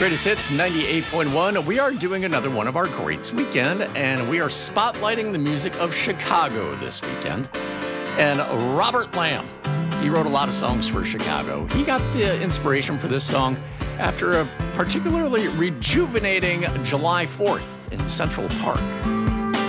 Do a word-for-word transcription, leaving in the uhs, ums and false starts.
Greatest Hits ninety-eight point one. We are doing another one of our Greats weekend, and we are spotlighting the music of Chicago this weekend. And Robert Lamm, he wrote a lot of songs for Chicago. He got the inspiration for this song after a particularly rejuvenating July fourth in Central Park.